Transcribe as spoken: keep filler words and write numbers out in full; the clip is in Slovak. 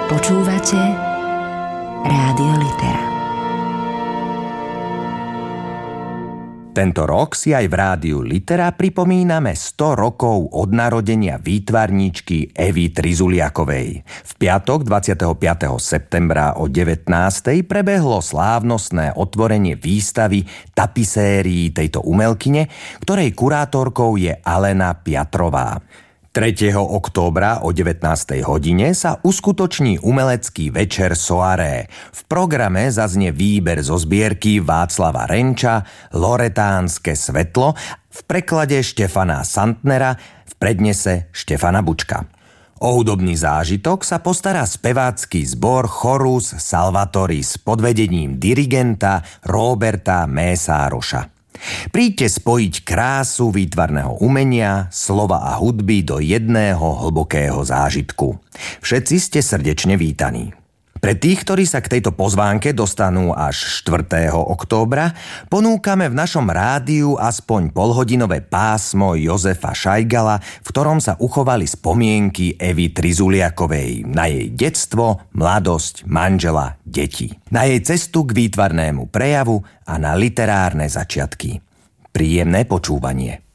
Počúvate Rádio Litera. Tento rok si aj v Rádiu Litera pripomíname sto rokov od narodenia výtvarníčky Evy Trizuliakovej. V piatok dvadsiateho piateho septembra o devätnástej prebehlo slávnostné otvorenie výstavy tapisérií tejto umelkyne, ktorej kurátorkou je Alena Piatrová. tretieho októbra o devätnástej hodine sa uskutoční umelecký večer Soaré. V programe zaznie výber zo zbierky Václava Renča Loretánske svetlo v preklade Štefana Santnera, v prednese Štefana Bučka. O hudobný zážitok sa postará spevácky zbor Chorus Salvatoris pod vedením dirigenta Roberta Mésároša. Príďte spojiť krásu výtvarného umenia, slova a hudby do jedného hlbokého zážitku. Všetci ste srdečne vítaní. Pre tých, ktorí sa k tejto pozvánke dostanú až štvrtého októbra, ponúkame v našom rádiu aspoň polhodinové pásmo Jozefa Šajgala, v ktorom sa uchovali spomienky Evy Trizuliakovej na jej detstvo, mladosť, manžela, deti. Na jej cestu k výtvarnému prejavu a na literárne začiatky. Príjemné počúvanie.